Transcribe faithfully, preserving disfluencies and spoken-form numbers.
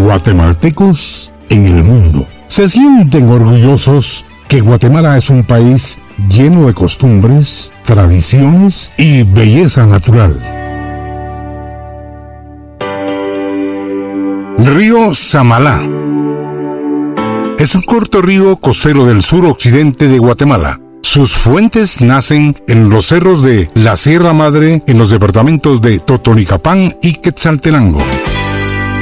guatemaltecos en el mundo se sienten orgullosos que Guatemala es un país lleno de costumbres, tradiciones y belleza natural. Río Samalá es un corto río costero del suroccidente de Guatemala. Sus fuentes nacen en los cerros de la Sierra Madre en los departamentos de Totonicapán y Quetzaltenango.